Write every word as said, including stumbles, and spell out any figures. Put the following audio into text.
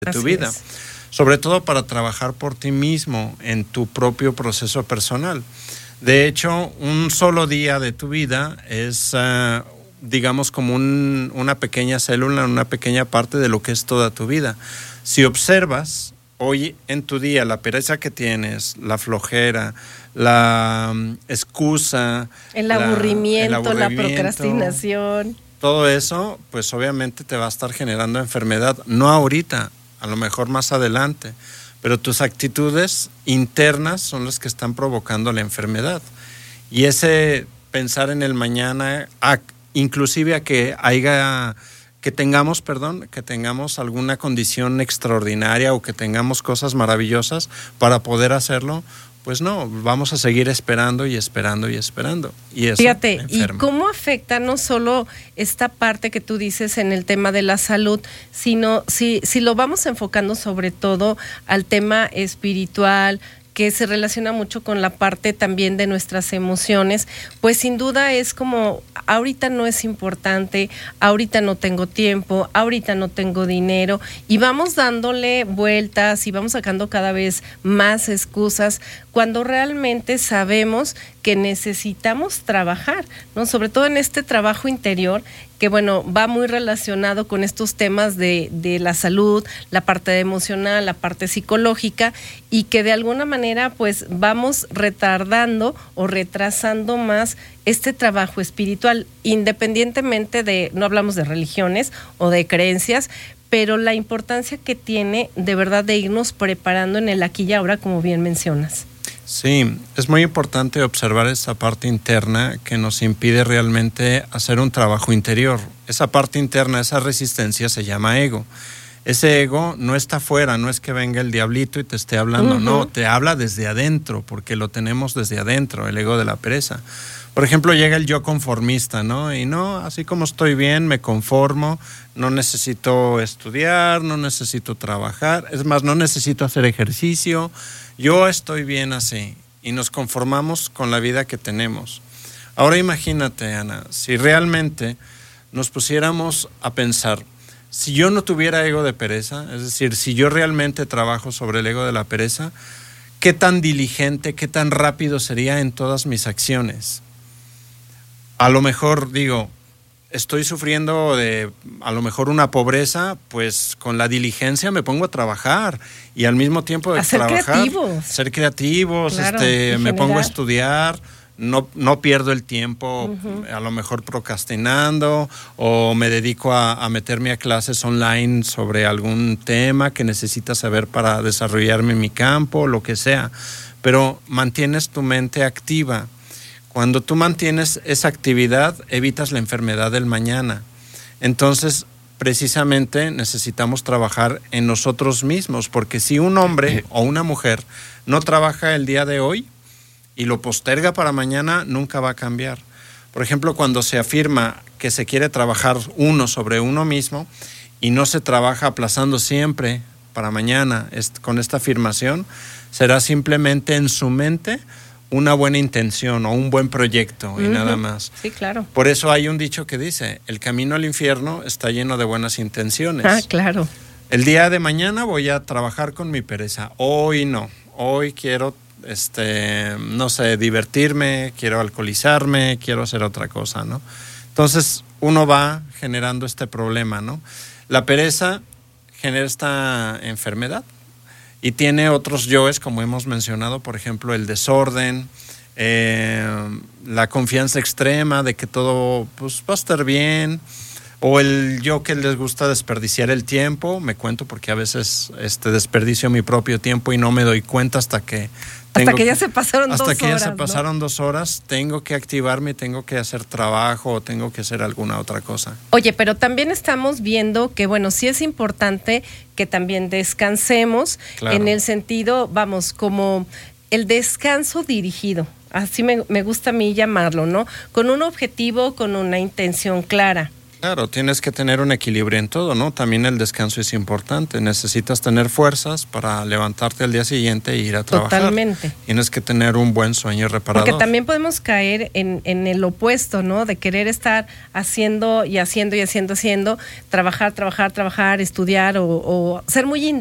de tu Así vida, es. Sobre todo para trabajar por ti mismo en tu propio proceso personal. De hecho, un solo día de tu vida es, uh, digamos, como un, una pequeña célula, una pequeña parte de lo que es toda tu vida. Si observas hoy en tu día la pereza que tienes, la flojera, la um, excusa, el, la, aburrimiento, el aburrimiento, la procrastinación, todo eso, pues obviamente te va a estar generando enfermedad, no ahorita, a lo mejor más adelante, pero tus actitudes internas son las que están provocando la enfermedad. Y ese pensar en el mañana, a, inclusive a que haya, que tengamos, perdón, que tengamos alguna condición extraordinaria o que tengamos cosas maravillosas para poder hacerlo, pues no, vamos a seguir esperando y esperando y esperando. Y eso fíjate, enferma. ¿Y cómo afecta no solo esta parte que tú dices en el tema de la salud, sino si, si lo vamos enfocando sobre todo al tema espiritual, que se relaciona mucho con la parte también de nuestras emociones, pues sin duda es como, ahorita no es importante, ahorita no tengo tiempo, ahorita no tengo dinero, y vamos dándole vueltas y vamos sacando cada vez más excusas, cuando realmente sabemos que necesitamos trabajar, ¿no? Sobre todo en este trabajo interior, que bueno, va muy relacionado con estos temas de, de la salud, la parte emocional, la parte psicológica, y que de alguna manera pues vamos retardando o retrasando más este trabajo espiritual, independientemente de, no hablamos de religiones o de creencias, pero la importancia que tiene de verdad de irnos preparando en el aquí y ahora, como bien mencionas. Sí, es muy importante observar esa parte interna que nos impide realmente hacer un trabajo interior. Esa parte interna, esa resistencia se llama ego. Ese ego no está afuera, no es que venga el diablito y te esté hablando, uh-huh. No, te habla desde adentro, porque lo tenemos desde adentro, el ego de la pereza. Por ejemplo, llega el yo conformista, ¿no? Y no, así como estoy bien, me conformo, no necesito estudiar, no necesito trabajar, es más, no necesito hacer ejercicio, yo estoy bien así, y nos conformamos con la vida que tenemos. Ahora imagínate, Ana, si realmente nos pusiéramos a pensar, si yo no tuviera ego de pereza, es decir, si yo realmente trabajo sobre el ego de la pereza, ¿qué tan diligente, qué tan rápido sería en todas mis acciones? A lo mejor, digo, estoy sufriendo de, a lo mejor, una pobreza, pues con la diligencia me pongo a trabajar y al mismo tiempo de a ser trabajar, creativos. ser creativos, claro, este, me generar. pongo a estudiar, no, no pierdo el tiempo, uh-huh. a lo mejor procrastinando, o me dedico a, a meterme a clases online sobre algún tema que necesita saber para desarrollarme en mi campo, lo que sea, pero mantienes tu mente activa. Cuando tú mantienes esa actividad, evitas la enfermedad del mañana. Entonces, precisamente necesitamos trabajar en nosotros mismos, porque si un hombre o una mujer no trabaja el día de hoy y lo posterga para mañana, nunca va a cambiar. Por ejemplo, cuando se afirma que se quiere trabajar uno sobre uno mismo y no se trabaja aplazando siempre para mañana con esta afirmación, será simplemente en su mente una buena intención o un buen proyecto y uh-huh. nada más. Sí, claro. Por eso hay un dicho que dice, el camino al infierno está lleno de buenas intenciones. Ah, claro. El día de mañana voy a trabajar con mi pereza. Hoy no. Hoy quiero, este, no sé, divertirme, quiero alcoholizarme, quiero hacer otra cosa, ¿no? Entonces, uno va generando este problema, ¿no? La pereza genera esta enfermedad. Y tiene otros yoes, como hemos mencionado, por ejemplo, el desorden, eh, la confianza extrema de que todo pues, va a estar bien, o el yo que les gusta desperdiciar el tiempo, me cuento porque a veces este, desperdicio mi propio tiempo y no me doy cuenta hasta que... Hasta que ya se pasaron hasta dos horas. Hasta que ya se ¿no? pasaron dos horas, tengo que activarme, tengo que hacer trabajo o tengo que hacer alguna otra cosa. Oye, pero también estamos viendo que, bueno, sí es importante que también descansemos, claro. En el sentido, vamos, como el descanso dirigido. Así me, me gusta a mí llamarlo, ¿no? Con un objetivo, con una intención clara. Claro, tienes que tener un equilibrio en todo, ¿no? También el descanso es importante. Necesitas tener fuerzas para levantarte al día siguiente e ir a trabajar. Totalmente. Tienes que tener un buen sueño reparador. Porque también podemos caer en, en el opuesto, ¿no? De querer estar haciendo y haciendo y haciendo, haciendo, trabajar, trabajar, trabajar, estudiar o, o ser muy